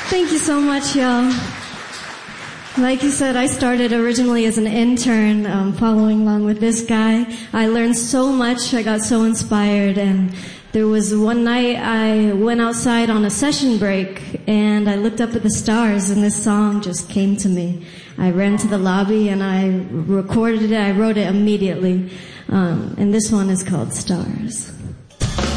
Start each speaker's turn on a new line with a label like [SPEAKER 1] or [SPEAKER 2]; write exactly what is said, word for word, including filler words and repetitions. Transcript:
[SPEAKER 1] Thank you so much, y'all. Like you said, I started originally as an intern, um, following along with this guy. I learned so much. I got so inspired, and there was one night I went outside on a session break, and I looked up at the stars, and this song just came to me. I ran to the lobby, and I recorded it. I wrote it immediately, um, and this one is called Stars.